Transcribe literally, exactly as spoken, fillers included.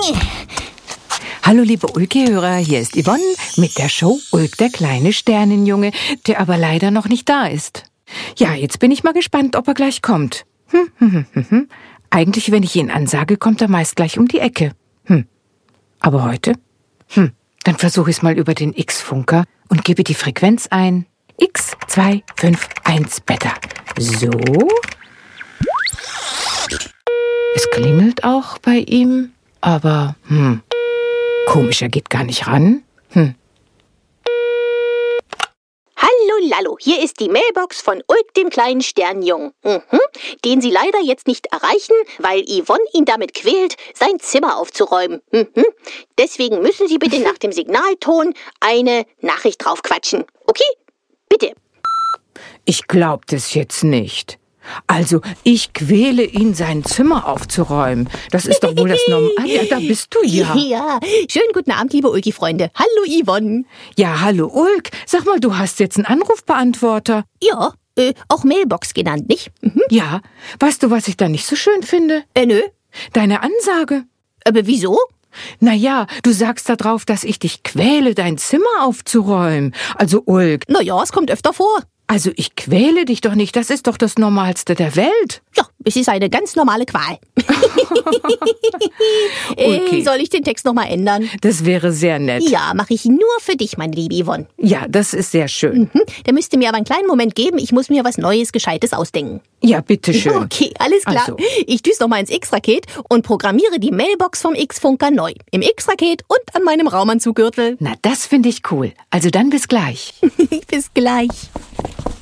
Hallo liebe Ulki-Hörer, hier ist Yvonne mit der Show Ulk, der kleine Sternenjunge, der aber leider noch nicht da ist. Ja, jetzt bin ich mal gespannt, ob er gleich kommt. Hm, hm, hm, hm, hm. Eigentlich, wenn ich ihn ansage, kommt er meist gleich um die Ecke. Hm. Aber heute? Hm. Dann versuche ich es mal über den X-Funker und gebe die Frequenz ein. X zwei fünf eins Beta. So. Es klingelt auch bei ihm, aber hm. Komisch, er geht gar nicht ran. Hm. Hallo Lallo, hier ist die Mailbox von Ulk, dem kleinen Sternenjungen, mhm. den Sie leider jetzt nicht erreichen, weil Yvonne ihn damit quält, sein Zimmer aufzuräumen. Mhm. Deswegen müssen Sie bitte nach dem Signalton eine Nachricht draufquatschen. Okay? Bitte. Ich glaub das jetzt nicht. Also, ich quäle ihn, sein Zimmer aufzuräumen. Das ist doch wohl das Normale. Ah, ja, da bist du ja. Ja, schönen guten Abend, liebe Ulki-Freunde. Hallo, Yvonne. Ja, hallo Ulk. Sag mal, du hast jetzt einen Anrufbeantworter. Ja, äh, auch Mailbox genannt, nicht? Mhm. Ja, weißt du, was ich da nicht so schön finde? Äh, nö. Deine Ansage. Aber wieso? Naja, du sagst da drauf, dass ich dich quäle, dein Zimmer aufzuräumen. Also Ulk. Naja, es kommt öfter vor. Also ich quäle dich doch nicht, das ist doch das Normalste der Welt. Ja, es ist eine ganz normale Qual. Okay. äh, soll ich den Text nochmal ändern? Das wäre sehr nett. Ja, mache ich nur für dich, meine liebe Yvonne. Ja, das ist sehr schön. Mhm. Der müsste mir aber einen kleinen Moment geben, ich muss mir was Neues, Gescheites ausdenken. Ja, bitteschön. Okay, alles klar. Also. Ich düse nochmal ins X-Raket und programmiere die Mailbox vom X-Funker neu. Im X-Raket und an meinem Raumanzuggürtel. Na, das finde ich cool. Also dann bis gleich. Bis gleich.